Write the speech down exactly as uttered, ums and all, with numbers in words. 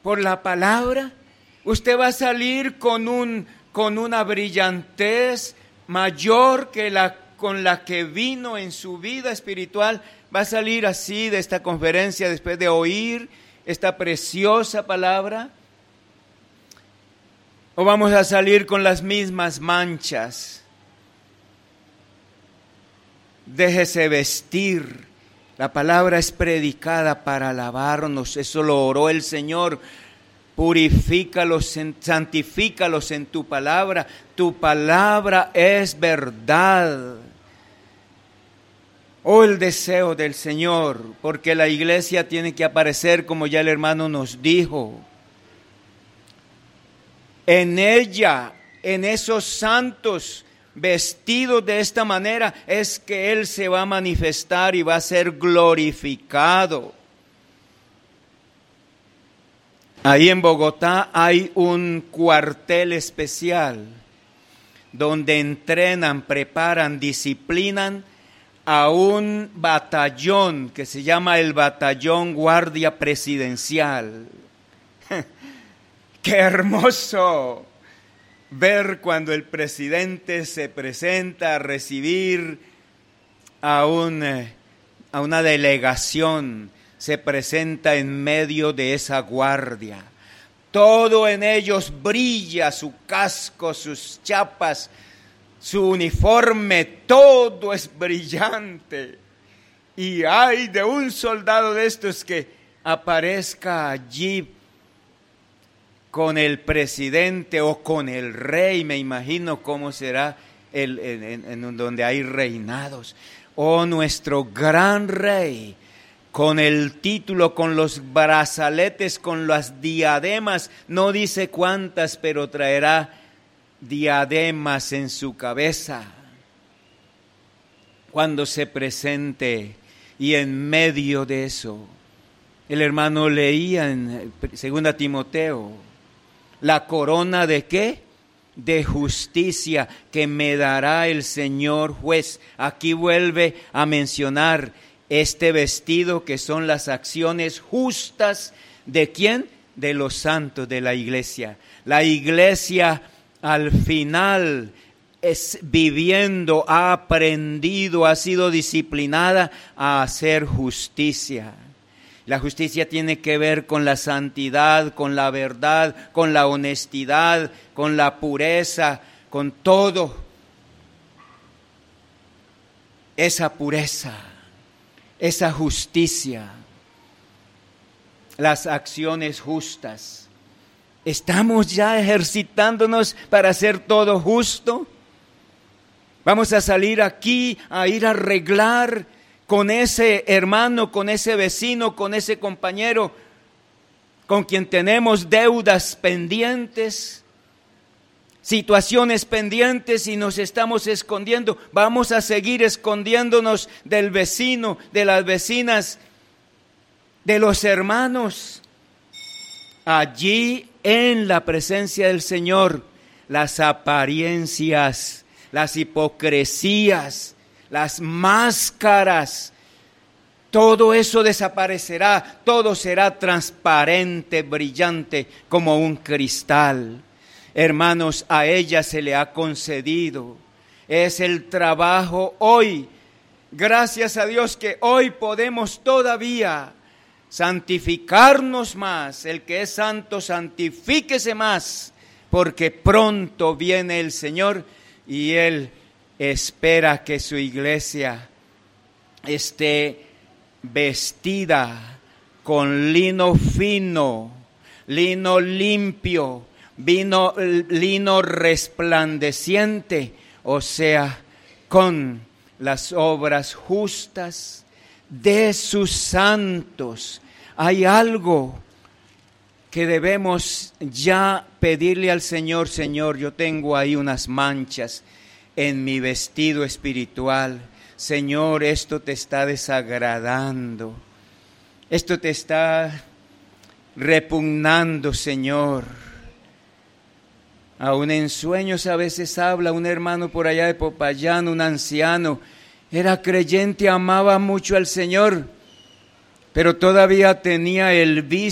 por la palabra, usted va a salir con, un, con una brillantez mayor que la con la que vino en su vida espiritual. Va a salir así de esta conferencia después de oír esta preciosa palabra. ¿O vamos a salir con las mismas manchas? Déjese vestir. La palabra es predicada para alabarnos. Eso lo oró el Señor. Purifícalos, santifícalos en tu palabra. Tu palabra es verdad. Oh, el deseo del Señor, porque la iglesia tiene que aparecer como ya el hermano nos dijo. En ella, en esos santos vestidos de esta manera, es que Él se va a manifestar y va a ser glorificado. Ahí en Bogotá hay un cuartel especial donde entrenan, preparan, disciplinan a un batallón que se llama el Batallón Guardia Presidencial. ¡Qué hermoso ver cuando el presidente se presenta a recibir a, un, a una delegación! Se presenta en medio de esa guardia. Todo en ellos brilla, su casco, sus chapas, su uniforme, todo es brillante. Y hay de un soldado de estos que aparezca allí con el presidente o con el rey. Me imagino cómo será el, en, en, en donde hay reinados. Oh, nuestro gran rey, con el título, con los brazaletes, con las diademas, no dice cuántas, pero traerá diademas en su cabeza cuando se presente. Y en medio de eso, el hermano leía en segunda Timoteo, la corona de ¿qué? De justicia que me dará el Señor juez. Aquí vuelve a mencionar este vestido que son las acciones justas ¿de quién? De los santos de la iglesia. La iglesia al final es viviendo, ha aprendido, ha sido disciplinada a hacer justicia. La justicia tiene que ver con la santidad, con la verdad, con la honestidad, con la pureza, con todo. Esa pureza, esa justicia, las acciones justas. ¿Estamos ya ejercitándonos para hacer todo justo? Vamos a salir aquí a ir a arreglar con ese hermano, con ese vecino, con ese compañero, con quien tenemos deudas pendientes, situaciones pendientes y nos estamos escondiendo. Vamos a seguir escondiéndonos del vecino, de las vecinas, de los hermanos. Allí en la presencia del Señor, las apariencias, las hipocresías, las máscaras, todo eso desaparecerá, todo será transparente, brillante como un cristal. Hermanos, a ella se le ha concedido, es el trabajo hoy. Gracias a Dios que hoy podemos todavía santificarnos más. El que es santo, santifíquese más, porque pronto viene el Señor y Él espera que su iglesia esté vestida con lino fino, lino limpio, vino, lino resplandeciente, o sea, con las obras justas de sus santos. Hay algo que debemos ya pedirle al Señor. Señor, yo tengo ahí unas manchas en mi vestido espiritual. Señor, esto te está desagradando, esto te está repugnando, Señor. Aún en sueños a veces habla un hermano por allá de Popayán, un anciano, era creyente, amaba mucho al Señor, pero todavía tenía el vicio